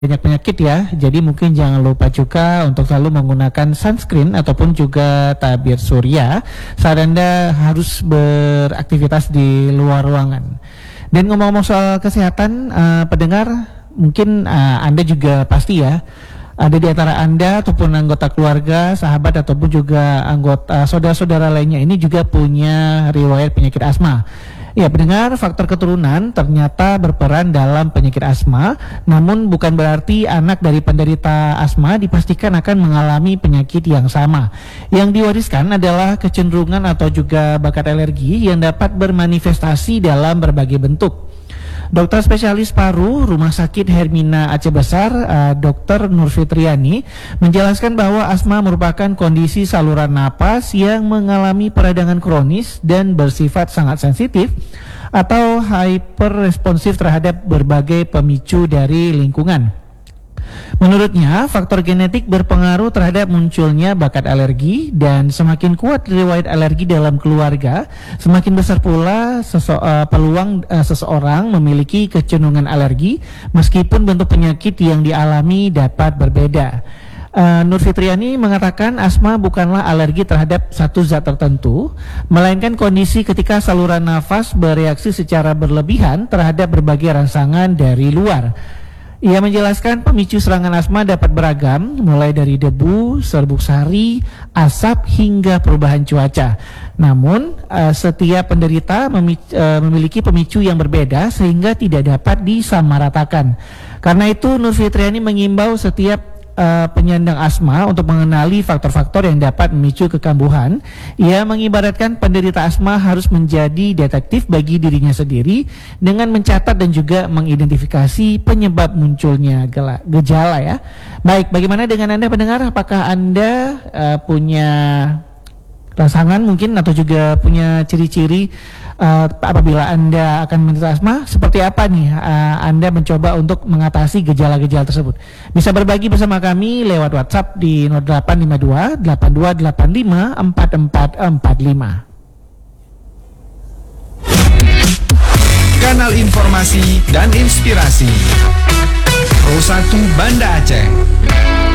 banyak penyakit ya, jadi mungkin jangan lupa juga untuk selalu menggunakan sunscreen ataupun juga tabir surya saat Anda harus beraktivitas di luar ruangan. Dan ngomong-ngomong soal kesehatan, pendengar, mungkin Anda juga pasti ya, ada di antara Anda ataupun anggota keluarga, sahabat ataupun juga anggota saudara-saudara lainnya ini juga punya riwayat penyakit asma. Ya, pendengar, faktor keturunan ternyata berperan dalam penyakit asma, namun bukan berarti anak dari penderita asma dipastikan akan mengalami penyakit yang sama. Yang diwariskan adalah kecenderungan atau juga bakat alergi yang dapat bermanifestasi dalam berbagai bentuk. Dokter spesialis paru Rumah Sakit Hermina Aceh Besar, Dr. Nur Fitriani, menjelaskan bahwa asma merupakan kondisi saluran napas yang mengalami peradangan kronis dan bersifat sangat sensitif atau hyperresponsif terhadap berbagai pemicu dari lingkungan. Menurutnya, faktor genetik berpengaruh terhadap munculnya bakat alergi, dan semakin kuat riwayat alergi dalam keluarga, semakin besar pula peluang seseorang memiliki kecenderungan alergi meskipun bentuk penyakit yang dialami dapat berbeda. Nur Fitriani mengatakan asma bukanlah alergi terhadap satu zat tertentu, melainkan kondisi ketika saluran nafas bereaksi secara berlebihan terhadap berbagai rangsangan dari luar. Ia menjelaskan pemicu serangan asma dapat beragam, mulai dari debu, serbuk sari, asap, hingga perubahan cuaca. Namun, setiap penderita memiliki pemicu yang berbeda sehingga tidak dapat disamaratakan. Karena itu, Nur Fitriani mengimbau setiap penyandang asma untuk mengenali faktor-faktor yang dapat memicu kekambuhan. Ia mengibaratkan penderita asma harus menjadi detektif bagi dirinya sendiri dengan mencatat dan juga mengidentifikasi penyebab munculnya gejala ya. Baik, bagaimana dengan Anda pendengar? Apakah Anda punya rangsangan mungkin atau juga punya ciri-ciri apabila Anda akan menderita asma? Seperti apa nih Anda mencoba untuk mengatasi gejala-gejala tersebut? Bisa berbagi bersama kami lewat WhatsApp di 0852 8285 4445. Kanal informasi dan inspirasi Pro 1 Banda Aceh.